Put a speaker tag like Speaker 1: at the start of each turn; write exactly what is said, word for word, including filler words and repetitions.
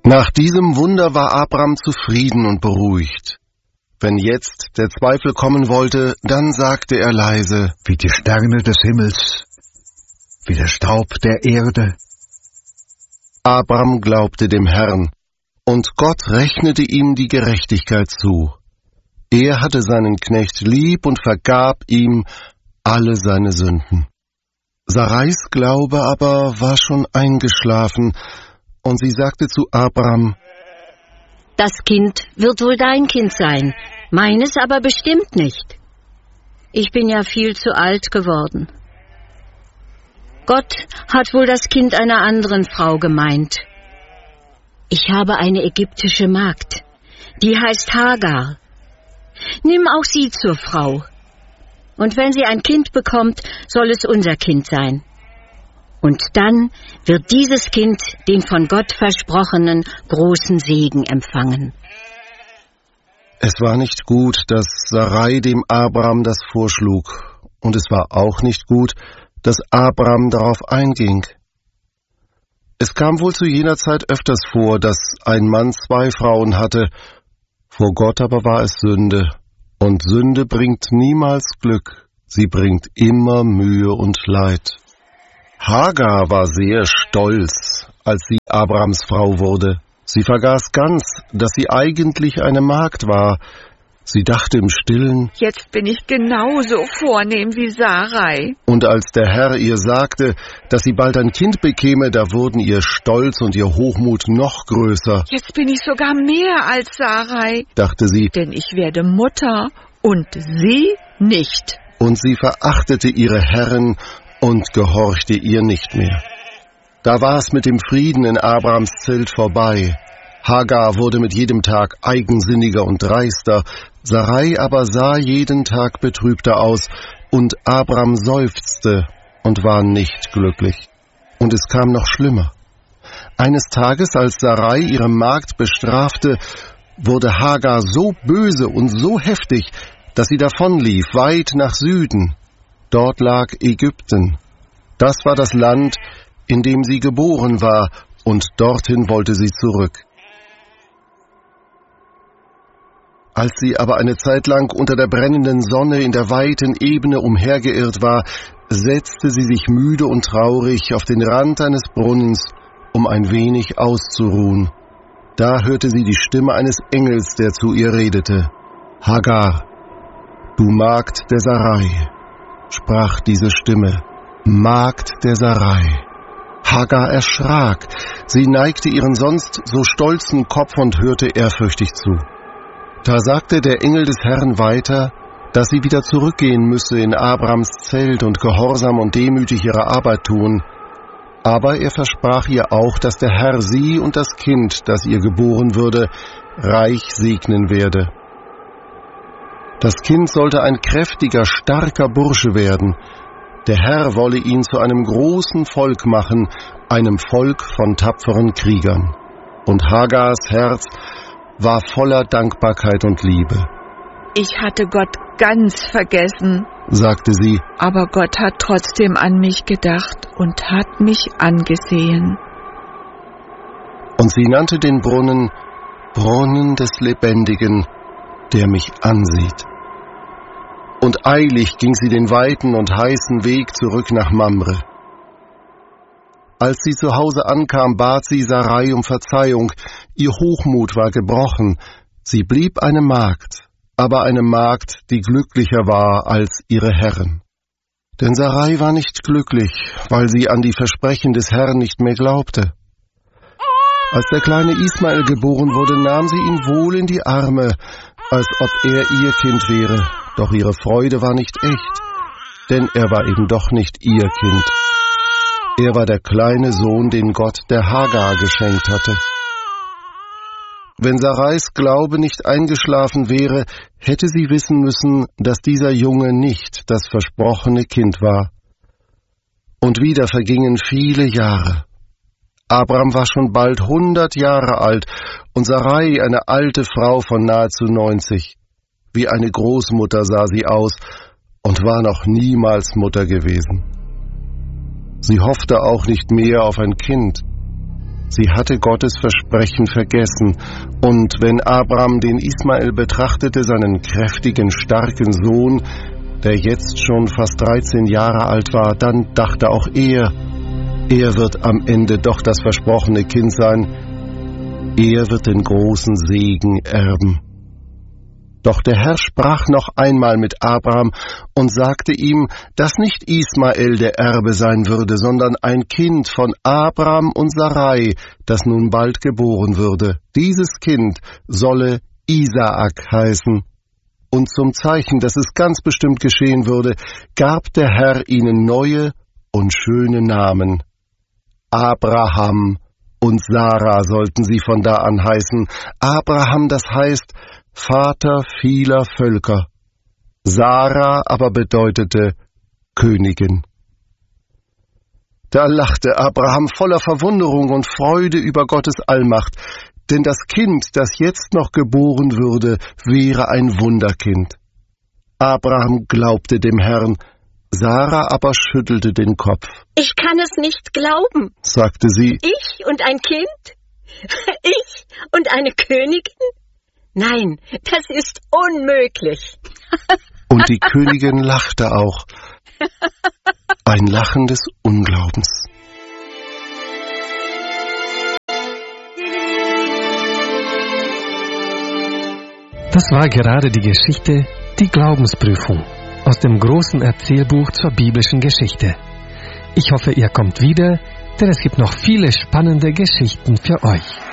Speaker 1: Nach diesem Wunder war Abram zufrieden und beruhigt. Wenn jetzt der Zweifel kommen wollte, dann sagte er leise:
Speaker 2: Wie die Sterne des Himmels, wie der Staub der Erde.
Speaker 1: Abram glaubte dem Herrn, und Gott rechnete ihm die Gerechtigkeit zu. Er hatte seinen Knecht lieb und vergab ihm alle seine Sünden. Sarais Glaube aber war schon eingeschlafen, und sie sagte zu Abram:
Speaker 3: Das Kind wird wohl dein Kind sein, meines aber bestimmt nicht. Ich bin ja viel zu alt geworden. Gott hat wohl das Kind einer anderen Frau gemeint. Ich habe eine ägyptische Magd, die heißt Hagar. Nimm auch sie zur Frau. Und wenn sie ein Kind bekommt, soll es unser Kind sein. Und dann wird dieses Kind den von Gott versprochenen großen Segen empfangen.
Speaker 1: Es war nicht gut, dass Sarai dem Abram das vorschlug, und es war auch nicht gut, dass Abram darauf einging. Es kam wohl zu jener Zeit öfters vor, dass ein Mann zwei Frauen hatte, vor Gott aber war es Sünde, und Sünde bringt niemals Glück, sie bringt immer Mühe und Leid. Hagar war sehr stolz, als sie Abrams Frau wurde. Sie vergaß ganz, dass sie eigentlich eine Magd war. Sie dachte im Stillen:
Speaker 4: Jetzt bin ich genauso vornehm wie Sarai.
Speaker 1: Und als der Herr ihr sagte, dass sie bald ein Kind bekäme, da wurden ihr Stolz und ihr Hochmut noch größer.
Speaker 4: Jetzt bin ich sogar mehr als Sarai,
Speaker 1: dachte sie,
Speaker 4: denn ich werde Mutter und sie nicht.
Speaker 1: Und sie verachtete ihre Herrin und gehorchte ihr nicht mehr. Da war es mit dem Frieden in Abrams Zelt vorbei. Hagar wurde mit jedem Tag eigensinniger und dreister, Sarai aber sah jeden Tag betrübter aus, und Abram seufzte und war nicht glücklich. Und es kam noch schlimmer. Eines Tages, als Sarai ihre Magd bestrafte, wurde Hagar so böse und so heftig, dass sie davonlief, weit nach Süden. Dort lag Ägypten. Das war das Land, in dem sie geboren war, und dorthin wollte sie zurück. Als sie aber eine Zeit lang unter der brennenden Sonne in der weiten Ebene umhergeirrt war, setzte sie sich müde und traurig auf den Rand eines Brunnens, um ein wenig auszuruhen. Da hörte sie die Stimme eines Engels, der zu ihr redete. »Hagar, du Magd der Sarai«, sprach diese Stimme, »Magd der Sarai.« Hagar erschrak, sie neigte ihren sonst so stolzen Kopf und hörte ehrfürchtig zu. Da sagte der Engel des Herrn weiter, dass sie wieder zurückgehen müsse in Abrams Zelt und gehorsam und demütig ihre Arbeit tun. Aber er versprach ihr auch, dass der Herr sie und das Kind, das ihr geboren würde, reich segnen werde. Das Kind sollte ein kräftiger, starker Bursche werden. Der Herr wolle ihn zu einem großen Volk machen, einem Volk von tapferen Kriegern. Und Hagars Herz war voller Dankbarkeit und Liebe.
Speaker 4: Ich hatte Gott ganz vergessen,
Speaker 1: sagte sie,
Speaker 4: aber Gott hat trotzdem an mich gedacht und hat mich angesehen.
Speaker 1: Und sie nannte den Brunnen Brunnen des Lebendigen, der mich ansieht. Und eilig ging sie den weiten und heißen Weg zurück nach Mamre. Als sie zu Hause ankam, bat sie Sarai um Verzeihung. Ihr Hochmut war gebrochen. Sie blieb eine Magd, aber eine Magd, die glücklicher war als ihre Herren. Denn Sarai war nicht glücklich, weil sie an die Versprechen des Herrn nicht mehr glaubte. Als der kleine Ismael geboren wurde, nahm sie ihn wohl in die Arme, als ob er ihr Kind wäre. Doch ihre Freude war nicht echt, denn er war eben doch nicht ihr Kind. Er war der kleine Sohn, den Gott der Hagar geschenkt hatte. Wenn Sarais Glaube nicht eingeschlafen wäre, hätte sie wissen müssen, dass dieser Junge nicht das versprochene Kind war. Und wieder vergingen viele Jahre. Abram war schon bald hundert Jahre alt und Sarai eine alte Frau von nahezu neunzig. Wie eine Großmutter sah sie aus und war noch niemals Mutter gewesen. Sie hoffte auch nicht mehr auf ein Kind. Sie hatte Gottes Versprechen vergessen, und wenn Abraham den Ismael betrachtete, seinen kräftigen, starken Sohn, der jetzt schon fast dreizehn Jahre alt war, dann dachte auch er, er wird am Ende doch das versprochene Kind sein, er wird den großen Segen erben. Doch der Herr sprach noch einmal mit Abraham und sagte ihm, dass nicht Ismael der Erbe sein würde, sondern ein Kind von Abraham und Sarai, das nun bald geboren würde. Dieses Kind solle Isaak heißen. Und zum Zeichen, dass es ganz bestimmt geschehen würde, gab der Herr ihnen neue und schöne Namen. Abraham und Sarah sollten sie von da an heißen. Abraham, das heißt Vater vieler Völker. Sarah aber bedeutete Königin. Da lachte Abraham voller Verwunderung und Freude über Gottes Allmacht, denn das Kind, das jetzt noch geboren würde, wäre ein Wunderkind. Abraham glaubte dem Herrn, Sarah aber schüttelte den Kopf.
Speaker 3: Ich kann es nicht glauben,
Speaker 1: sagte sie.
Speaker 3: Ich und ein Kind? Ich und eine Königin? Nein, das ist unmöglich.
Speaker 1: Und die Königin lachte auch. Ein Lachen des Unglaubens.
Speaker 5: Das war gerade die Geschichte Die Glaubensprüfung aus dem großen Erzählbuch zur biblischen Geschichte. Ich hoffe, ihr kommt wieder, denn es gibt noch viele spannende Geschichten für euch.